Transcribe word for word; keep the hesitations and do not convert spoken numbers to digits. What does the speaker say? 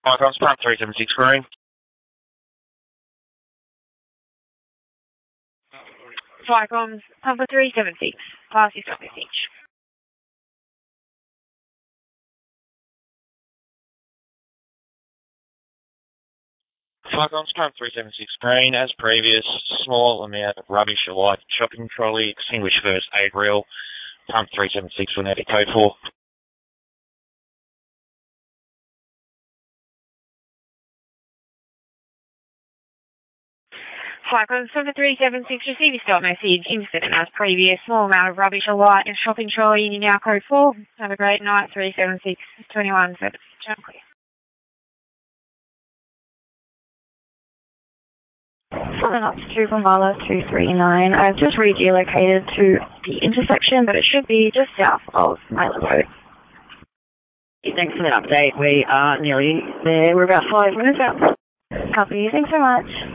Icons, pump three seven six green. Vicoms, Pumper three seven six, pass your message. Vicoms, pump three seven six green. As previous, small amount of rubbish or light shopping trolley, extinguish first aid reel. Pump three seven six will now be code four. Vicoms, Pumper three seven six, receive your stop message. Incident as previous, small amount of rubbish or light and shopping trolley in your now code four. Have a great night, three seven six, twenty-one seven. Jump clear. Following up to Trooper two three nine, I've just regeolocated to the intersection, but it should be just south of Mailer Road. Thanks for the update. We are nearly there. We're about five minutes out. Copy. Thanks so much.